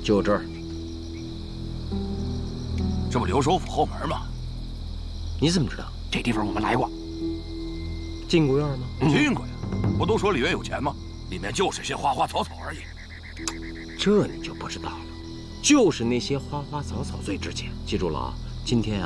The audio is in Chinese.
就这儿。 这不刘首府后门吗？ 你怎么知道？ 这地方我们来过。 进过院吗？ 进过呀，不都说里面有钱吗？里面就是些花花草草而已。 这你就不知道了，就是那些花花草草最值钱。记住了啊，今天